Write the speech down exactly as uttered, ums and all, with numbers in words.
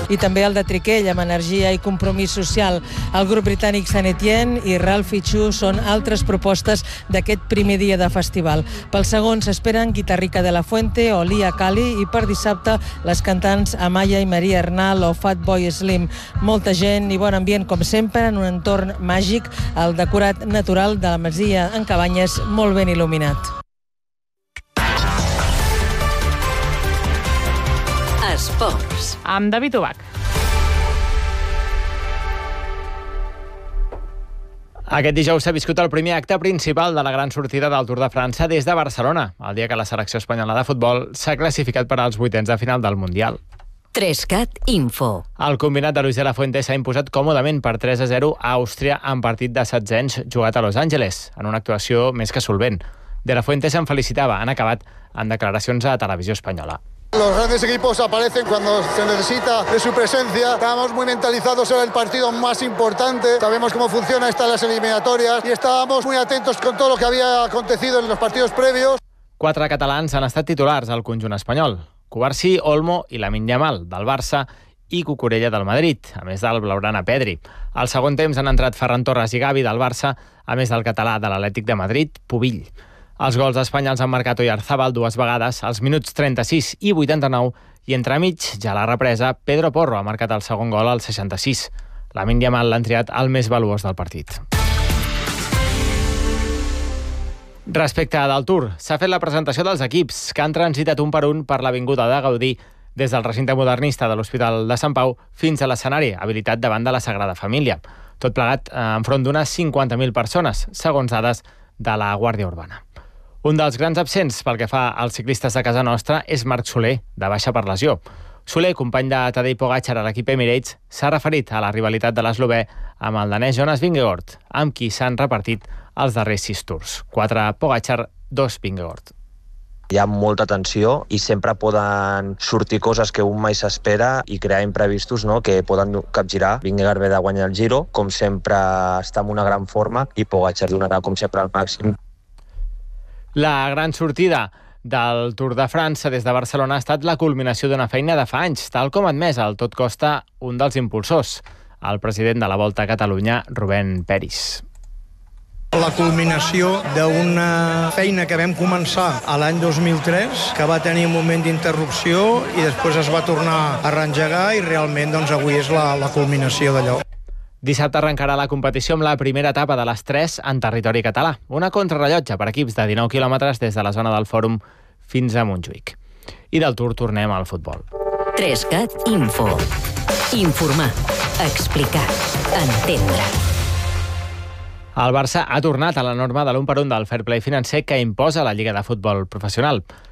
i també el de Triquell, amb energia i compromís social. El grup britànic Saint Etienne i Ralphie Chu són altres propostes d'aquest primer dia de festival. Pel segon s'esperen Guitarrica de la Fuente o Lia Kali i per dissabte les cantants Amaya i Maria Arnal o Fatboy Slim. Molta gent i bon ambient, com sempre, en un entorn màgic, el decorat natural de la masia en Cabanyes, molt ben il·luminat. Esports. Amb David Ubach. Aquest dijous s'ha viscut el primer acte principal de la gran sortida del Tour de França des de Barcelona, el dia que la selecció espanyola de futbol s'ha classificat per als vuitens de final del Mundial. Trescat Info. El combinat de Luis de la Fuente s'ha imposat còmodament per tres a zero a Àustria en partit de setzents jugat a Los Angeles, en una actuació més que solvent. De la Fuente se'n felicitava, han acabat en declaracions a Televisió Espanyola. Los grandes equipos aparecen cuando se necesita de su presencia. Estábamos muy mentalizados en el partido más importante. Sabemos cómo funciona estas las eliminatorias y estábamos muy atentos con todo lo que había acontecido en los partidos previos. Quatre catalans han estat titulars al conjunt espanyol. Cubarsí, Olmo i Lamine Yamal, del Barça, i Cucurella del Madrid, a més del blaugrana Pedri. Al segon temps han entrat Ferran Torres i Gavi del Barça, a més del català de l'Atlètic de Madrid, Pubill. Els gols d'Espanya els han marcat Oyarzabal dues vegades, als minuts trenta-sis i vuitanta-nou, i entremig, ja a la represa, Pedro Porro ha marcat el segon gol al seixanta-sis. Lamine Yamal l'han triat el més valuós del partit. Respecte del Tour, s'ha fet la presentació dels equips, que han transitat un per un per l'avinguda de Gaudí, des del recinte modernista de l'Hospital de Sant Pau fins a l'escenari habilitat davant de la Sagrada Família. Tot plegat enfront d'unes cinquanta mil persones, segons dades de la Guàrdia Urbana. Un dels grans absents pel que fa als ciclistes de casa nostra és Marc Soler, de baixa per lesió. Soler, company de Tadej Pogačar a l'equip Emirates, s'ha referit a la rivalitat de l'eslovè amb el danès Jonas Vingegaard, amb qui s'han repartit els darrers sis tours. Quatre Pogačar, dos Vingegaard. Hi ha molta tensió i sempre poden sortir coses que un mai s'espera i crear imprevistos, no?, que poden capgirar. Vingegaard ve de guanyar el Giro, com sempre està en una gran forma, i Pogačar donarà com sempre al màxim. La gran sortida del Tour de França des de Barcelona ha estat la culminació d'una feina de fa anys, tal com ha admès al Tot Costa un dels impulsors, el president de la Volta a Catalunya, Rubén Peris. La culminació d'una feina que vam començar a l'any dos mil tres, que va tenir un moment d'interrupció i després es va tornar a reengegar i realment doncs, avui és la, la culminació d'allò. Dissabte arrencarà la competició amb la primera etapa de les tres en territori català. Una contrarrellotge per equips de dinou quilòmetres des de la zona del Fòrum fins a Montjuïc. I del Tour tornem al futbol. Trescat Info. Informar, explicar, entendre. El Barça ha tornat a la norma de l'un per un del fair play financer que imposa la Lliga de Futbol Professional.